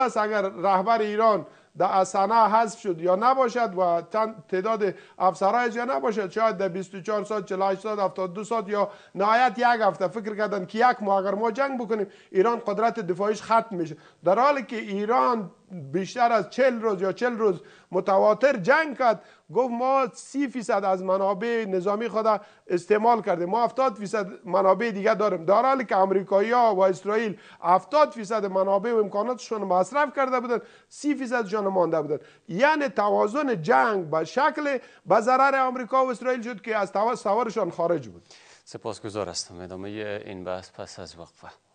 است اگر رهبر ایران در صنعا حذف شد یا نباشد و تعداد افسرهایش یا نباشد، شاید در 24 ساعت 48 ساعت 72 ساعت یا نهایت یک هفته فکر کردن که یک ماه اگر ما جنگ بکنیم ایران قدرت دفاعیش ختم میشه، در حالی که ایران بیشتر از 40 روز یا 40 روز متواتر جنگ کرد. گفت ما 30% از منابع نظامی خود استعمال کردیم، ما 70% منابع دیگه داریم، در حالی که امریکایی‌ها و اسرائیل 70% منابع و امکاناتشون مصرف کرده بودن، 30%شان مانده بودن. یعنی توازن جنگ به شکل به ضرر آمریکا و اسرائیل شد که از سوارشان خارج بود. سپاسگزار هستم. ادامه این بحث پس از وقفه.